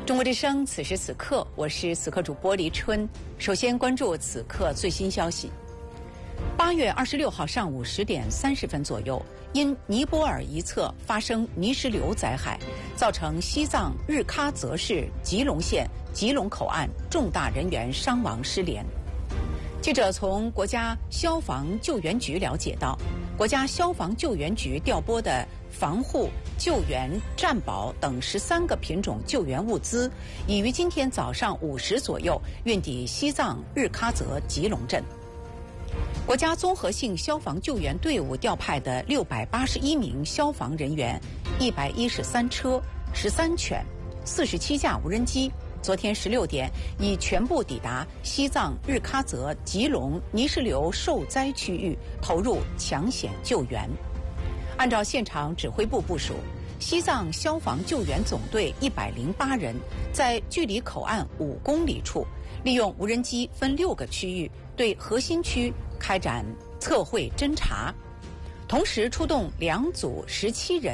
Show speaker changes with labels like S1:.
S1: 中国之声，此时此刻，我是此刻主播黎春。首先关注此刻最新消息。8月26号上午10点30分左右，因尼泊尔一侧发生泥石流灾害，造成西藏日喀则市吉隆县吉隆口岸重大人员伤亡失联。记者从国家消防救援局了解到，国家消防救援局调拨的防护、救援、战保等13个品种救援物资，已于今天早上5时左右运抵西藏日喀则吉隆镇。国家综合性消防救援队伍调派的681名消防人员、113车、13犬、47架无人机，昨天16点已全部抵达西藏日喀则吉隆泥石流受灾区域，投入抢险救援。按照现场指挥部部署，西藏消防救援总队108人在距离口岸5公里处，利用无人机分6个区域对核心区开展测绘侦查，同时出动2组17人